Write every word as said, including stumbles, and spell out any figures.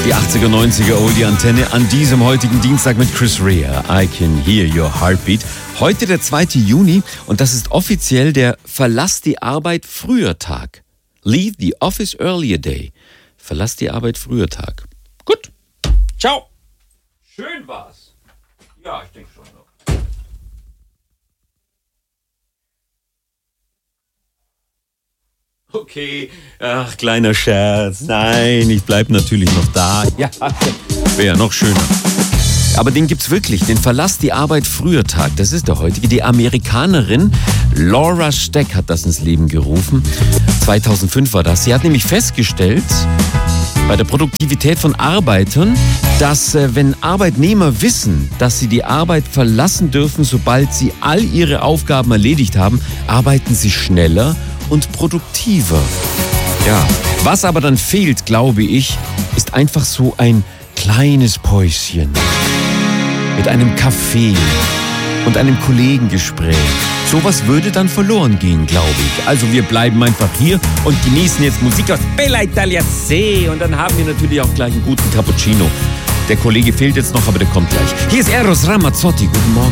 Die achtziger, neunziger Oldie-Antenne an diesem heutigen Dienstag mit Chris Rea. I can hear your heartbeat. Heute der zweite Juni und das ist offiziell der Verlass die Arbeit früher Tag. Leave the office earlier day. Verlass die Arbeit früher Tag. Gut. Ciao. Schön war's. Ja, ich denke schon noch. Okay, ach, kleiner Scherz. Nein, ich bleib natürlich noch da. Ja, wäre noch schöner. Aber den gibt's wirklich, den Verlass die Arbeit früher Tag. Das ist der heutige. Die Amerikanerin Laura Steck hat das ins Leben gerufen. zweitausendfünf war das. Sie hat nämlich festgestellt, bei der Produktivität von Arbeitern, dass äh, wenn Arbeitnehmer wissen, dass sie die Arbeit verlassen dürfen, sobald sie all ihre Aufgaben erledigt haben, arbeiten sie schneller und produktiver. Ja, was aber dann fehlt, glaube ich, ist einfach so ein kleines Päuschen mit einem Kaffee und einem Kollegengespräch. Sowas würde dann verloren gehen, glaube ich. Also wir bleiben einfach hier und genießen jetzt Musik aus Bella Italia See. Und dann haben wir natürlich auch gleich einen guten Cappuccino. Der Kollege fehlt jetzt noch, aber der kommt gleich. Hier ist Eros Ramazzotti. Guten Morgen.